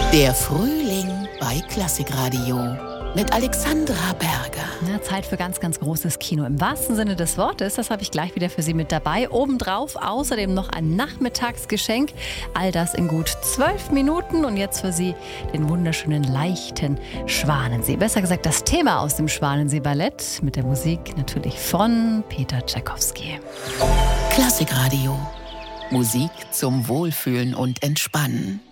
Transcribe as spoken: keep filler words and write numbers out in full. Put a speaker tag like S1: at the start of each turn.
S1: Der Frühling bei Klassikradio mit Alexandra Berger.
S2: Ja, Zeit für ganz, ganz großes Kino. Im wahrsten Sinne des Wortes, das habe ich gleich wieder für Sie mit dabei. Obendrauf außerdem noch ein Nachmittagsgeschenk. All das in gut zwölf Minuten. Und jetzt für Sie den wunderschönen, leichten Schwanensee. Besser gesagt, das Thema aus dem Schwanensee-Ballett mit der Musik natürlich von Peter Tschaikowski.
S1: Klassikradio. Musik zum Wohlfühlen und Entspannen.